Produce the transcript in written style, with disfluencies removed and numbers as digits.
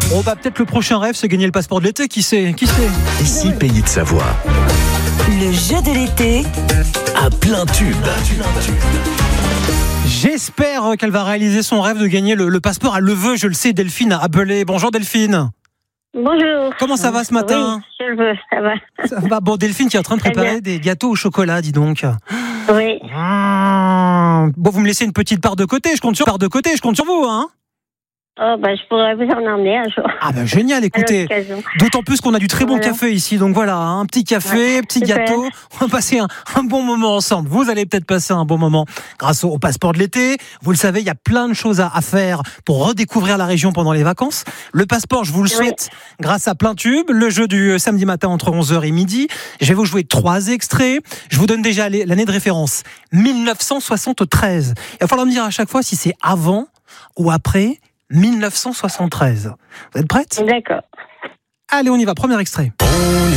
Oh bah peut-être le prochain rêve, c'est gagner le passeport de l'été, qui sait. Ici Pays de Savoie. Le jeu de l'été. À plein tube. J'espère qu'elle va réaliser son rêve de gagner le passeport. Elle le veut, je le sais, Delphine a appelé. Bonjour Delphine. Bonjour. Comment ça va ce matin? Oui, je le veux, ça va. Ça va. Bon, Delphine qui est en train de préparer des gâteaux au chocolat, dis donc. Oui. Bon, vous me laissez une petite part de côté, je compte sur vous, hein. Oh, bah, je pourrais vous en emmener un jour. Ah ben génial, écoutez, d'autant plus qu'on a du très bon café ici, donc voilà, un petit café, petit super. gâteau, on va passer un bon moment ensemble. Vous allez peut-être passer un bon moment grâce au passeport de l'été. Vous le savez, il y a plein de choses à faire pour redécouvrir la région pendant les vacances. Le passeport, je vous le souhaite grâce à Plein Tube, le jeu du samedi matin entre 11h et midi. Je vais vous jouer 3 extraits. Je vous donne déjà l'année de référence, 1973. Il va falloir me dire à chaque fois si c'est avant ou après 1973. Vous êtes prête? D'accord. Allez, on y va. Premier extrait. On